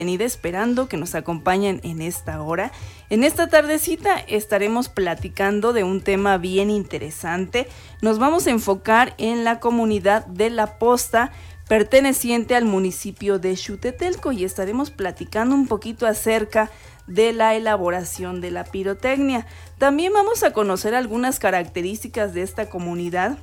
Bienvenida, esperando que nos acompañen en esta hora. En esta tardecita estaremos platicando de un tema bien interesante. Nos vamos a enfocar en la comunidad de La Posta, perteneciente al municipio de Xutetelco, y estaremos platicando un poquito acerca de la elaboración de la pirotecnia. También vamos a conocer algunas características de esta comunidad,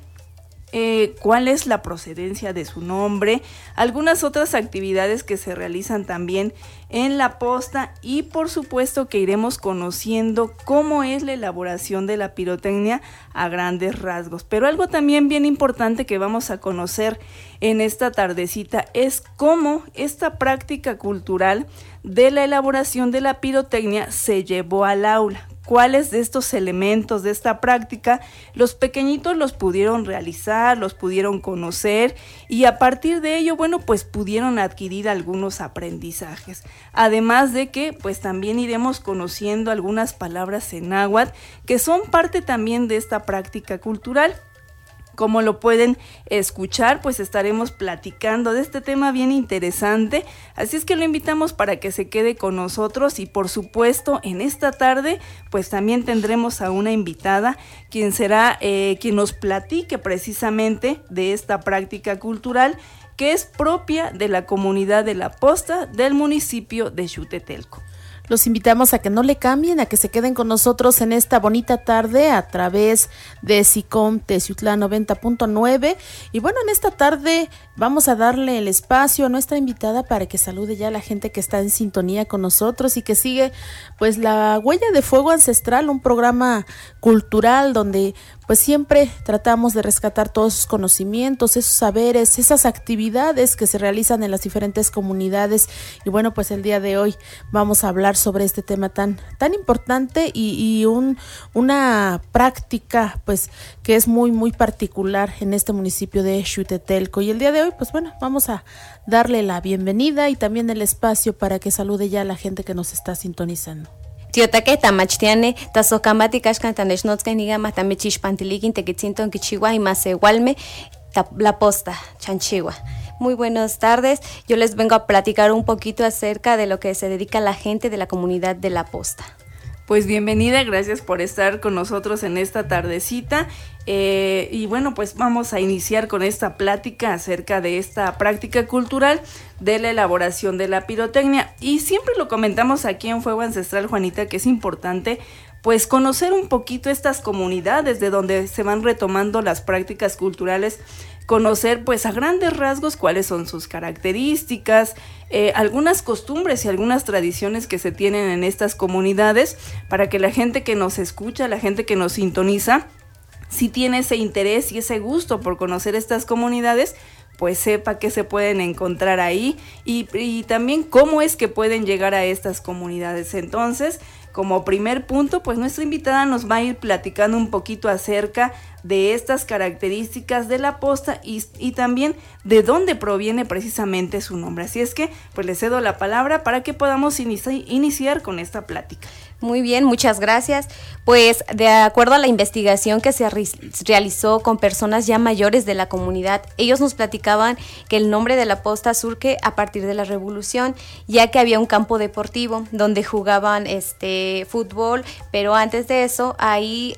cuál es la procedencia de su nombre, algunas otras actividades que se realizan también en La Posta, y por supuesto que iremos conociendo cómo es la elaboración de la pirotecnia a grandes rasgos. Pero algo también bien importante que vamos a conocer en esta tardecita es cómo esta práctica cultural de la elaboración de la pirotecnia se llevó al aula. Cuáles de estos elementos de esta práctica los pequeñitos los pudieron realizar, los pudieron conocer, y a partir de ello, bueno, pues pudieron adquirir algunos aprendizajes. Además de que pues también iremos conociendo algunas palabras en náhuatl que son parte también de esta práctica cultural. Como lo pueden escuchar, pues estaremos platicando de este tema bien interesante, así es que lo invitamos para que se quede con nosotros. Y por supuesto, en esta tarde pues también tendremos a una invitada quien será quien nos platique precisamente de esta práctica cultural que es propia de la comunidad de La Posta del municipio de Xutetelco. Los invitamos a que no le cambien, a que se queden con nosotros en esta bonita tarde a través de SICOM Teciutlán 90.9. Y bueno, en esta tarde vamos a darle el espacio a nuestra invitada para que salude ya a la gente que está en sintonía con nosotros y que sigue pues la Huella de Fuego Ancestral, un programa cultural donde pues siempre tratamos de rescatar todos esos conocimientos, esos saberes, esas actividades que se realizan en las diferentes comunidades. Y bueno, pues el día de hoy vamos a hablar sobre este tema tan importante y una práctica pues que es muy particular en este municipio de Xutetelco. Y el día de hoy pues bueno, vamos a darle la bienvenida y también el espacio para que salude ya a la gente que nos está sintonizando. Tiotake tamachtiane tasocamati kashkan tanechnotzka nigama tamechishpantilikin tequitzinton kichiwa y masehualme La Posta chanchiwa. Muy buenas tardes, yo les vengo a platicar un poquito acerca de lo que se dedica la gente de la comunidad de La Posta. Pues bienvenida, gracias por estar con nosotros en esta tardecita. Y bueno, pues vamos a iniciar con esta plática acerca de esta práctica cultural de la elaboración de la pirotecnia. Y siempre lo comentamos aquí en Fuego Ancestral, Juanita, que es importante pues conocer un poquito estas comunidades de donde se van retomando las prácticas culturales, conocer pues a grandes rasgos cuáles son sus características, algunas costumbres y algunas tradiciones que se tienen en estas comunidades, para que la gente que nos escucha, la gente que nos sintoniza, si tiene ese interés y ese gusto por conocer estas comunidades, pues sepa qué se pueden encontrar ahí y también cómo es que pueden llegar a estas comunidades. Entonces, como primer punto, pues nuestra invitada nos va a ir platicando un poquito acerca de estas características de La Posta y también de dónde proviene precisamente su nombre. Así es que pues le cedo la palabra para que podamos iniciar con esta plática. Muy bien, muchas gracias. Pues de acuerdo a la investigación que se realizó con personas ya mayores de la comunidad, ellos nos platicaban que el nombre de La Posta surge a partir de la Revolución, ya que había un campo deportivo donde jugaban fútbol, pero antes de eso ahí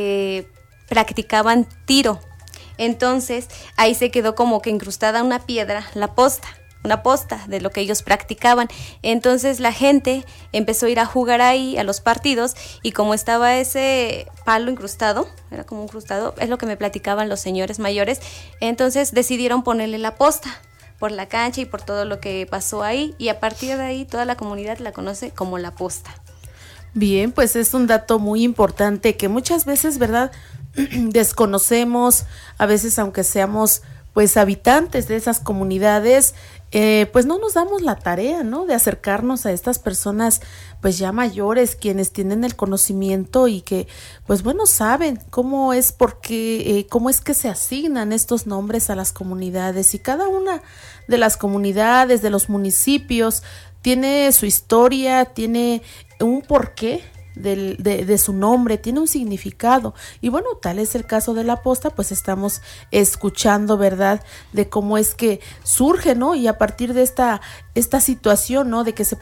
practicaban tiro. Entonces ahí se quedó como que incrustada una piedra, una posta de lo que ellos practicaban. Entonces la gente empezó a ir a jugar ahí a los partidos, y como estaba ese palo incrustado, era como un crustado, es lo que me platicaban los señores mayores, entonces decidieron ponerle La Posta por la cancha y por todo lo que pasó ahí, y a partir de ahí toda la comunidad la conoce como La Posta. Bien, pues es un dato muy importante que muchas veces, ¿verdad?, desconocemos, a veces aunque seamos pues habitantes de esas comunidades, pues no nos damos la tarea, ¿no?, de acercarnos a estas personas pues ya mayores, quienes tienen el conocimiento y que pues bueno saben cómo es que se asignan estos nombres a las comunidades, y cada una de las comunidades, de los municipios, tiene su historia, tiene un porqué de su nombre, tiene un significado. Y bueno, tal es el caso de La Posta, pues estamos escuchando, ¿verdad?, de cómo es que surge, ¿no? Y a partir de esta situación, ¿no?, de que se